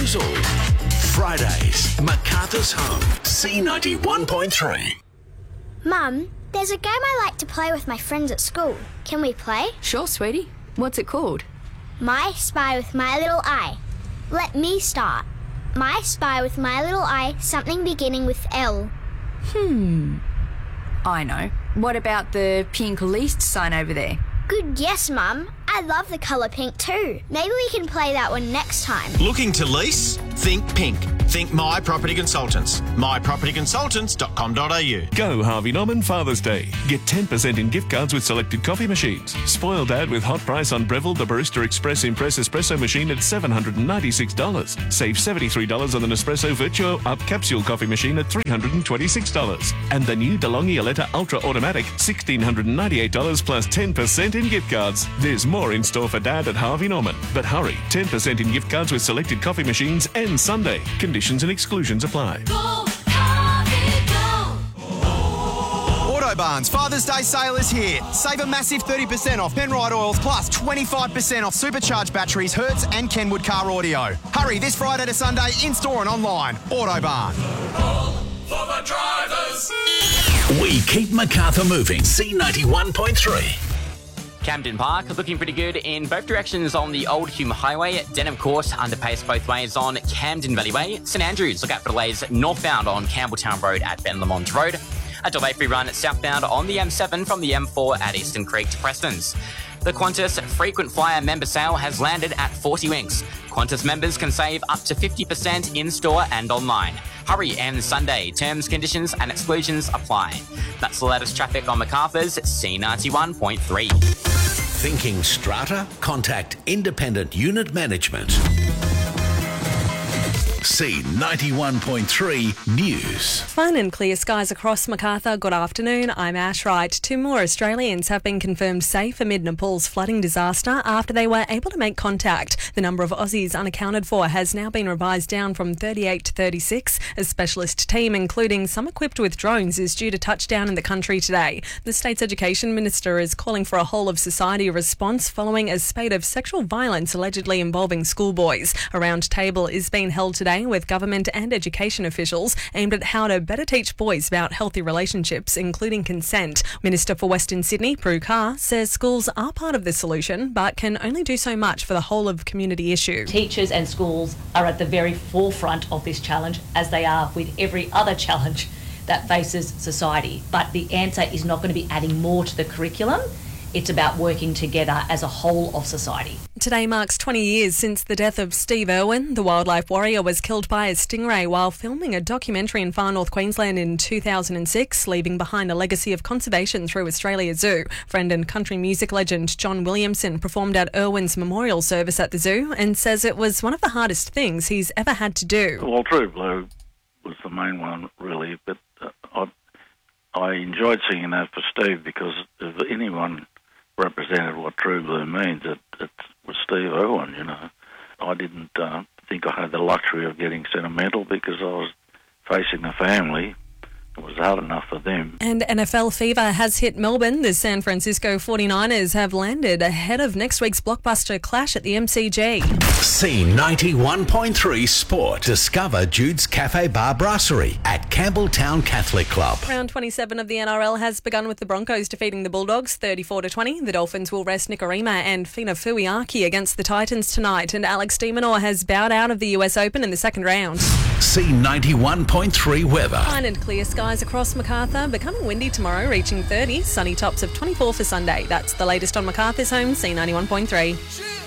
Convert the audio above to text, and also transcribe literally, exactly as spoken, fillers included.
Who's All? Fridays, MacArthur's Home, C ninety-one point three. Mum, there's a game I like to play with my friends at school. Can we play? Sure, sweetie. What's it called? My Spy with My Little Eye. Let me start. My Spy with My Little Eye, something beginning with L. Hmm. I know. What about the pink least sign over there? Good guess, Mum. I love the colour pink too. Maybe we can play that one next time. Looking to lease? Think pink. Think My Property Consultants. my property consultants dot com dot a u. Go Harvey Norman Father's Day. Get ten percent in gift cards with selected coffee machines. Spoil Dad with hot price on Breville the Barista Express Impress Espresso machine at seven hundred ninety-six dollars. Save seventy-three dollars on the Nespresso Virtuo Up Capsule coffee machine at three hundred twenty-six dollars. And the new DeLonghi Aletta Ultra Automatic, one thousand six hundred ninety-eight dollars plus ten percent in gift cards. There's more in store for Dad at Harvey Norman. But hurry, ten percent in gift cards with selected coffee machines and Sunday. Conditions and exclusions apply. Go, Harvey, go. Autobarn's Father's Day sale is here. Save a massive thirty percent off Penrite oils plus twenty-five percent off supercharged batteries, Hertz and Kenwood Car Audio. Hurry this Friday to Sunday in-store and online. Autobarn. All for the drivers. We keep MacArthur moving, C ninety-one point three. Camden Park looking pretty good in both directions on the Old Hume Highway. Denham Court underpace both ways on Camden Valley Way. St Andrews, look out for delays northbound on Campbelltown Road at Ben Lamont Road. A delay-free run southbound on the M seven from the M four at Eastern Creek to Prestons. The Qantas frequent flyer member sale has landed at forty winks. Qantas members can save up to fifty percent in-store and online. Hurry and Sunday. Terms, conditions and exclusions apply. That's the latest traffic on MacArthur's C ninety-one point three. Thinking strata? Contact Independent Unit Management. C ninety-one point three News. Fun and clear skies across MacArthur. Good afternoon. I'm Ash Wright. Two more Australians have been confirmed safe amid Nepal's flooding disaster after they were able to make contact. The number of Aussies unaccounted for has now been revised down from thirty-eight to thirty-six. A specialist team, including some equipped with drones, is due to touch down in the country today. The state's education minister is calling for a whole-of-society response following a spate of sexual violence allegedly involving schoolboys. A round table is being held today with government and education officials aimed at how to better teach boys about healthy relationships, including consent. Minister for Western Sydney, Prue Carr, says schools are part of the solution but can only do so much for the whole of community issue. Teachers and schools are at the very forefront of this challenge, as they are with every other challenge that faces society. But the answer is not going to be adding more to the curriculum. It's about working together as a whole of society. Today marks twenty years since the death of Steve Irwin. The wildlife warrior was killed by a stingray while filming a documentary in far north Queensland in two thousand six, leaving behind a legacy of conservation through Australia Zoo. Friend and country music legend John Williamson performed at Irwin's memorial service at the zoo and says it was one of the hardest things he's ever had to do. Well, True Blue was the main one, really, but uh, I, I enjoyed singing that for Steve because if anyone represented what True Blue means, it, it was Steve Irwin, you know. I didn't uh, think I had the luxury of getting sentimental because I was facing a family. It was hard enough for them. And N F L fever has hit Melbourne. The San Francisco forty-niners have landed ahead of next week's blockbuster clash at the M C G. C ninety-one point three Sport. Discover Jude's Cafe Bar Brasserie at Campbelltown Catholic Club. Round twenty-seven of the N R L has begun with the Broncos defeating the Bulldogs thirty-four to twenty. The Dolphins will rest Nikorima and Fina Fuiaki against the Titans tonight. And Alex de Minaur has bowed out of the U S Open in the second round. C ninety-one point three weather. Fine and clear skies across MacArthur, becoming windy tomorrow, reaching thirty. Sunny tops of twenty-four for Sunday. That's the latest on MacArthur's Home, C ninety-one point three.